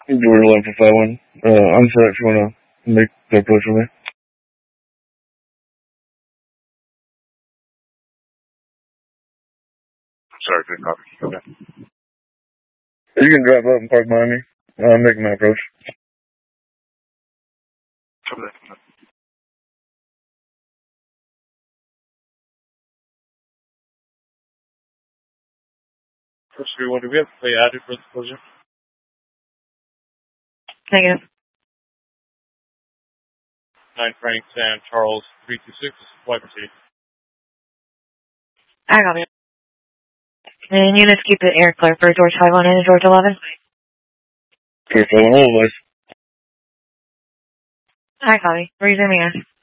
Georgia 11 for 51. I'm set if you want to make the approach with me. Sorry, good copy. Okay. You can drive up and park behind me. I'm making my approach. Okay. First, do we have to play added for the closure? Negative. 9 Frank, Sam, Charles, 326, flight proceed. I got it. And units keep the air clear for George 51 and George 11. George 11, all of us. I copy. Resuming us.